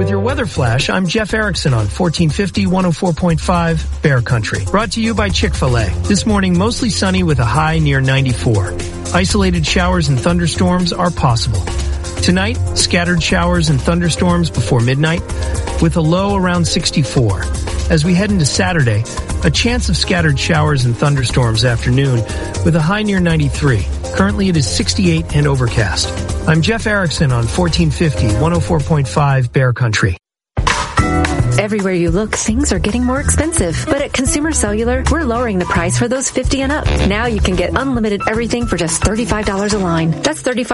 With your weather flash, I'm Jeff Erickson on 1450 104.5 Bear Country. Brought to you by Chick-fil-A. This morning, mostly sunny with a high near 94. Isolated showers and thunderstorms are possible. Tonight, scattered showers and thunderstorms before midnight with a low around 64. As we head into Saturday, a chance of scattered showers and thunderstorms afternoon with a high near 93. Currently it is 68 and overcast. I'm Jeff Erickson on 1450 104.5 Bear Country. Everywhere you look, things are getting more expensive. But at Consumer Cellular, we're lowering the price for those 50 and up. Now you can get unlimited everything for just $35 a line. That's $35